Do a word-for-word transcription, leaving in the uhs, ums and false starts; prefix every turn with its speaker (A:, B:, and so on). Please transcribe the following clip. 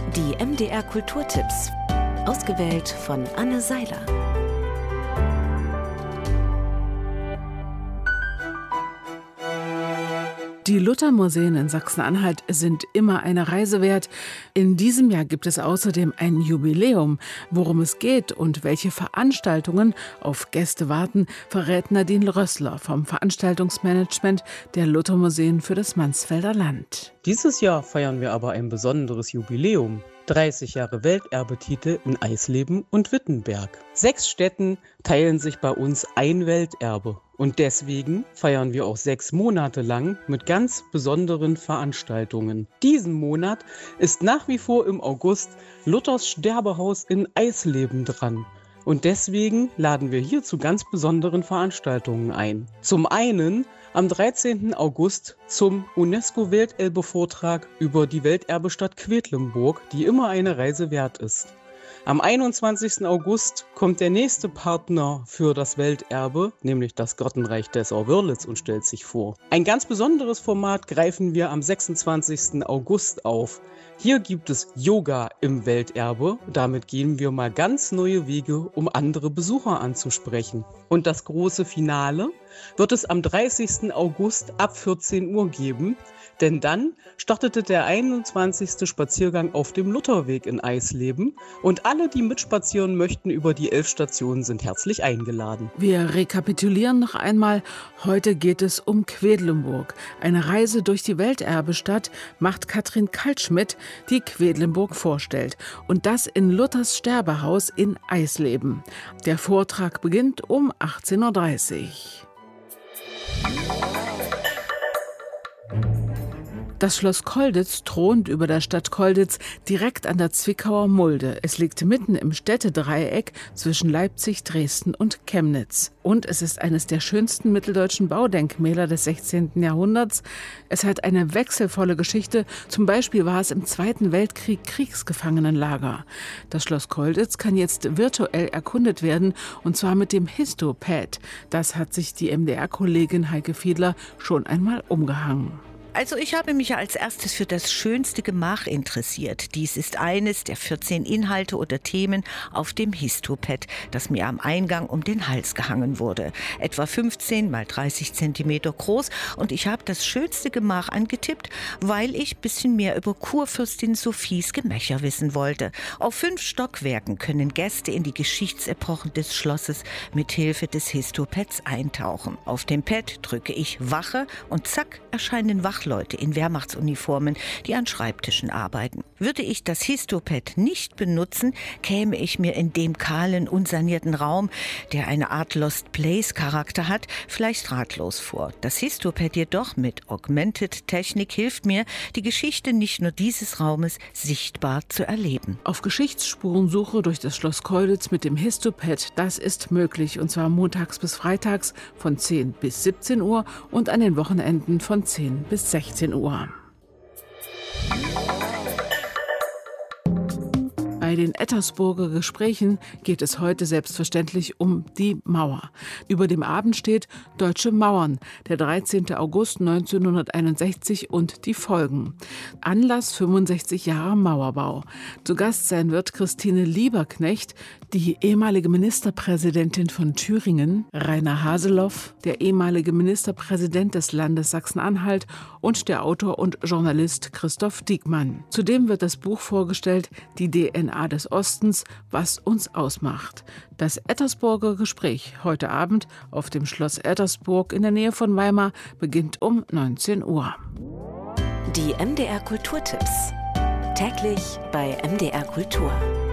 A: Die M D R Kulturtipps. Ausgewählt von Anne Seiler.
B: Die Luthermuseen in Sachsen-Anhalt sind immer eine Reise wert. In diesem Jahr gibt es außerdem ein Jubiläum. Worum es geht und welche Veranstaltungen auf Gäste warten, verrät Nadine Rössler vom Veranstaltungsmanagement der Luthermuseen für das Mansfelder Land.
C: Dieses Jahr feiern wir aber ein besonderes Jubiläum. dreißig Jahre Welterbetitel in Eisleben und Wittenberg. Sechs Städten teilen sich bei uns ein Welterbe. Und deswegen feiern wir auch sechs Monate lang mit ganz besonderen Veranstaltungen. Diesen Monat ist nach wie vor im August Luthers Sterbehaus in Eisleben dran. Und deswegen laden wir hier zu ganz besonderen Veranstaltungen ein. Zum einen am dreizehnten August zum UNESCO-Welterbe-Vortrag über die Welterbestadt Quedlinburg, die immer eine Reise wert ist. Am einundzwanzigsten August kommt der nächste Partner für das Welterbe, nämlich das Gartenreich Dessau-Wörlitz, und stellt sich vor. Ein ganz besonderes Format greifen wir am sechsundzwanzigsten August auf. Hier gibt es Yoga im Welterbe. Damit gehen wir mal ganz neue Wege, um andere Besucher anzusprechen. Und das große Finale wird es am dreißigsten August ab vierzehn Uhr geben. Denn dann startete der einundzwanzigste Spaziergang auf dem Lutherweg in Eisleben. Und alle, die mitspazieren möchten über die elf Stationen, sind herzlich eingeladen.
B: Wir rekapitulieren noch einmal. Heute geht es um Quedlinburg. Eine Reise durch die Welterbestadt macht Katrin Kaltschmidt, die Quedlinburg vorstellt. Und das in Luthers Sterbehaus in Eisleben. Der Vortrag beginnt um achtzehn Uhr dreißig. Das Schloss Colditz thront über der Stadt Colditz direkt an der Zwickauer Mulde. Es liegt mitten im Städtedreieck zwischen Leipzig, Dresden und Chemnitz. Und es ist eines der schönsten mitteldeutschen Baudenkmäler des sechzehnten Jahrhunderts. Es hat eine wechselvolle Geschichte. Zum Beispiel war es im Zweiten Weltkrieg Kriegsgefangenenlager. Das Schloss Colditz kann jetzt virtuell erkundet werden, und zwar mit dem Histopad. Das hat sich die M D R-Kollegin Heike Fiedler schon einmal umgehangen.
D: Also ich habe mich ja als erstes für das schönste Gemach interessiert. Dies ist eines der vierzehn Inhalte oder Themen auf dem Histopad, das mir am Eingang um den Hals gehangen wurde. Etwa fünfzehn mal dreißig Zentimeter groß, und ich habe das schönste Gemach angetippt, weil ich ein bisschen mehr über Kurfürstin Sophies Gemächer wissen wollte. Auf fünf Stockwerken können Gäste in die Geschichtsepochen des Schlosses mit Hilfe des Histopads eintauchen. Auf dem Pad drücke ich Wache und zack, erscheinen Wachleute in Wehrmachtsuniformen, die an Schreibtischen arbeiten. Würde ich das Histopad nicht benutzen, käme ich mir in dem kahlen, unsanierten Raum, der eine Art Lost Place-Charakter hat, vielleicht ratlos vor. Das Histopad jedoch mit Augmented Technik hilft mir, die Geschichte nicht nur dieses Raumes sichtbar zu erleben.
B: Auf Geschichtsspurensuche durch das Schloss Colditz mit dem Histopad, das ist möglich, und zwar montags bis freitags von zehn bis siebzehn Uhr und an den Wochenenden von zehn bis sechzehn Uhr. Bei den Ettersburger Gesprächen geht es heute selbstverständlich um die Mauer. Über dem Abend steht Deutsche Mauern, der dreizehnten August neunzehnhunderteinundsechzig und die Folgen. Anlass fünfundsechzig Jahre Mauerbau. Zu Gast sein wird Christine Lieberknecht, die ehemalige Ministerpräsidentin von Thüringen, Rainer Haseloff, der ehemalige Ministerpräsident des Landes Sachsen-Anhalt und der Autor und Journalist Christoph Diekmann. Zudem wird das Buch vorgestellt, die D N A des Ostens, was uns ausmacht. Das Ettersburger Gespräch heute Abend auf dem Schloss Ettersburg in der Nähe von Weimar beginnt um neunzehn Uhr.
A: Die M D R Kulturtipps. Täglich bei M D R Kultur.